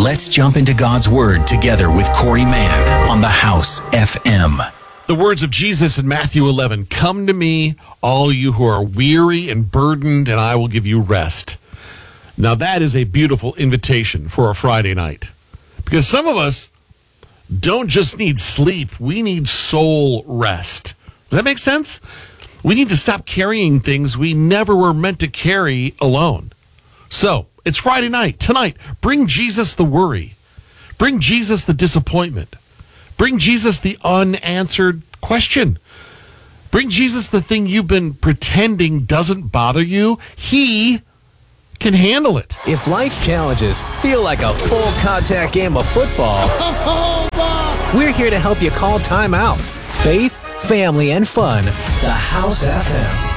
Let's jump into God's Word together with Corey Mann on the House FM. The words of Jesus in Matthew 11, "Come to me, all you who are weary and burdened, and I will give you rest." Now that is a beautiful invitation for a Friday night. Because some of us don't just need sleep, we need soul rest. Does that make sense? We need to stop carrying things we never were meant to carry alone. So, it's Friday night. Tonight, bring Jesus the worry. Bring Jesus the disappointment. Bring Jesus the unanswered question. Bring Jesus the thing you've been pretending doesn't bother you. He can handle it. If life challenges feel like a full contact game of football, we're here to help you call time out. Faith, family, and fun. The House FM.